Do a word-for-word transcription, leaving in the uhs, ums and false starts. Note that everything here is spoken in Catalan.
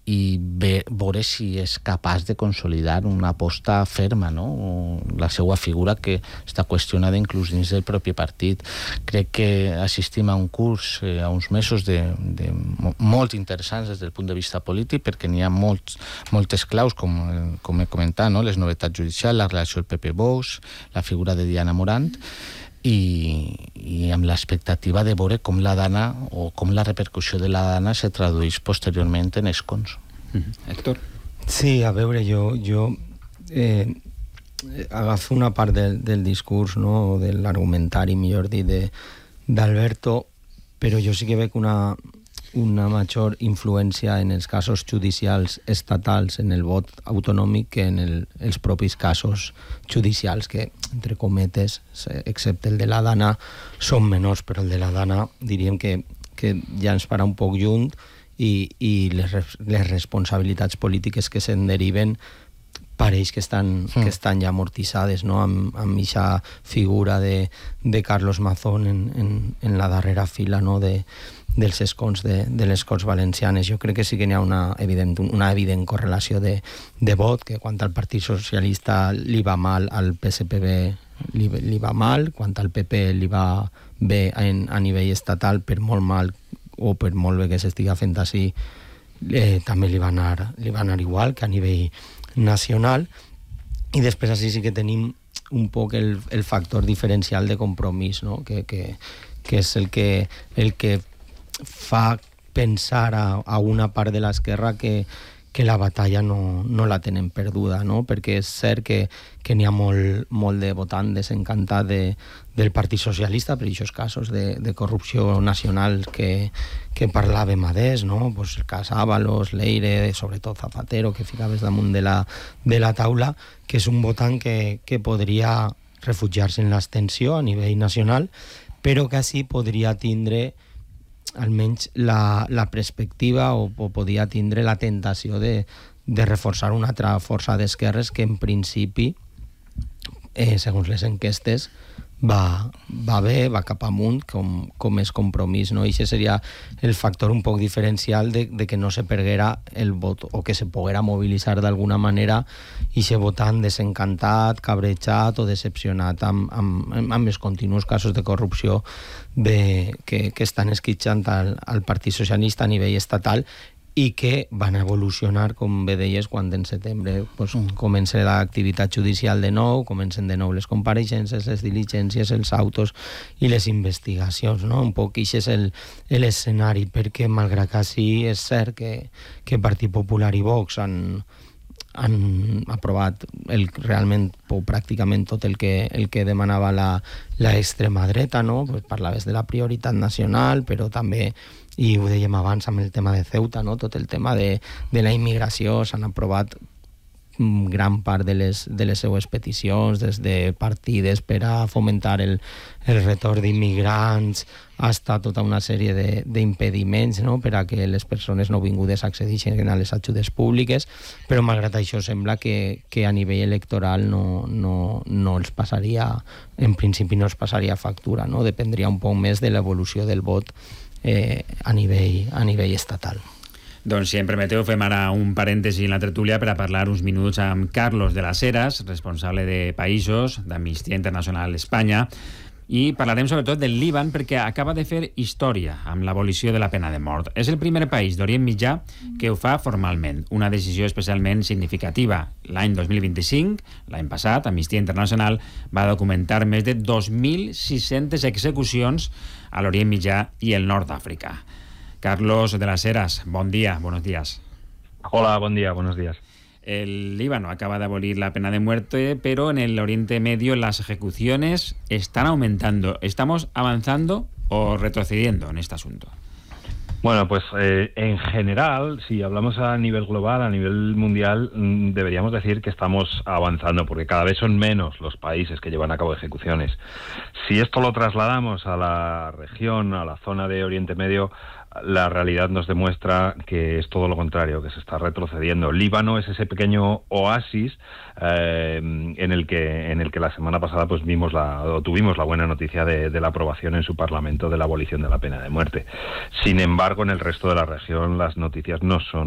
i ve, veure si és capaç de consolidar una aposta ferma, no? La seva figura que està qüestionada inclús dins del propi partit. Crec que assistim a un curs, eh, a uns mesos de, de molt interessants des del punt de vista polític, perquè n'hi ha molts, moltes claus, com, com he comentat, no? Les novetats judicials, la relació del P P-Vox, la figura de Diana Morant, i, i amb l'expectativa de veure com la dana o com la repercussió de la dana se tradueix posteriorment en escons. Mm-hmm. Héctor? Sí, a veure, jo, jo eh, agafo una part del, del discurs, no?, de l'argumentari, millor dit, d'Alberto, però jo sí que veig una, una major influència en els casos judicials estatals en el vot autonòmic que en el, els propis casos judicials que, entre cometes, excepte el de la dana, són menors, però el de la dana diríem que, que ja ens para un poc lluny i, i les, les responsabilitats polítiques que se'n deriven pareix que estan, mm. que estan ja amortitzades, no?, amb, amb aquesta figura de, de Carlos Mazón en, en, en la darrera fila, no?, de, dels escons de, de les Corts Valencianes. Jo crec que sí que n'hi ha una evident, una evident correlació de, de vot, que quan al Partit Socialista li va mal, al P S P B li, li va mal, quan al P P li va bé en, a nivell estatal, per molt mal o per molt bé que s'estiga fent així, eh, també li va, anar, li va anar igual que a nivell nacional. I després així sí que tenim un poc el, el factor diferencial de compromís, no?, que, que, que és el que, el que fa pensar a, a una part de l'esquerra que, que la batalla no, no la tenen perduda, no?, perquè és cert que, que n'hi ha molt, molt de votant desencantat de, del Partit Socialista per aquests casos de, de corrupció nacional que, que parlàvem adés, no?, pues el cas Ábalos, Leire, sobretot Zapatero, que ficaves damunt de la, de la taula, que és un votant que, que podria refugiar-se en l'abstenció a nivell nacional, però que així podria tindre almenys la, la perspectiva o, o podia tindre la tentació de, de reforçar una altra força d'esquerres que en principi, eh, segons les enquestes, va, va bé, va cap amunt, com, com és compromís, no? I això seria el factor un poc diferencial de, de que no se perguera el vot o que se poguera mobilitzar d'alguna manera i se votant desencantat, cabrejat o decepcionat amb, amb, amb els continus casos de corrupció de, que, que estan esquitxant al, al Partit Socialista a nivell estatal i que van evolucionar, com bé deies, quan en setembre pues, comença l'activitat judicial de nou, comencen de nou les compareixences, les diligències, els autos i les investigacions, no? Un poc això és el, l'escenari, perquè malgrat que sí és cert que, que Partit Popular i Vox han, han aprovat el, realment o pràcticament tot el que, el que demanava la, la extrema dreta, no? Pues parlaves de la prioritat nacional, però també, i ho dèiem abans amb el tema de Ceuta, no?, tot el tema de, de la immigració, s'han aprovat gran part de les, de les seues peticions, des de partides per a fomentar el, el retorn d'immigrants, hasta tota una sèrie d'impediments, no?, per a que les persones no vingudes accedeixin a les ajudes públiques, però malgrat això sembla que, que a nivell electoral no, no, no els passaria, en principi no els passaria factura, no?, dependria un poc més de l'evolució del vot eh, a nivell, a nivell estatal. Doncs, si em permeteu, fem ara un parèntesi en la tertúlia per a parlar uns minuts amb Carlos de las Heras, responsable de Països, d'Amnistia Internacional Espanya, i parlarem sobretot del Líban perquè acaba de fer història amb l'abolició de la pena de mort. És el primer país d'Orient Mitjà que ho fa formalment, una decisió especialment significativa. L'any dos mil vint-i-cinc, l'any passat, Amnistia Internacional va documentar més de dos mil sis-centes execucions a l'Orient Mitjà i el nord d'Àfrica. Carlos de las Heras, bon día, buenos días. Hola, buen día, buenos días. El Líbano acaba de abolir la pena de muerte, pero en el Oriente Medio las ejecuciones están aumentando. ¿Estamos avanzando o retrocediendo en este asunto? Bueno, pues eh, en general, si hablamos a nivel global, a nivel mundial, mmm, deberíamos decir que estamos avanzando, porque cada vez son menos los países que llevan a cabo ejecuciones. Si esto lo trasladamos a la región, a la zona de Oriente Medio, la realidad nos demuestra que es todo lo contrario, que se está retrocediendo. Líbano es ese pequeño oasis eh, en el que en el que la semana pasada pues vimos la o tuvimos la buena noticia de, de la aprobación en su parlamento de la abolición de la pena de muerte. Sin embargo, en el resto de la región las noticias no son